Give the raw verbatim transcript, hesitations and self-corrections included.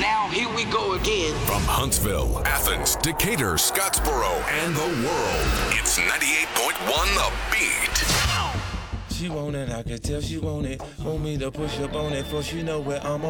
Now here we go again. From Huntsville, Athens, Decatur, Scottsboro, and the world, it's ninety-eight point one The Beat. She want it, I can tell she want it. Want me to push up on it, for she know where I'm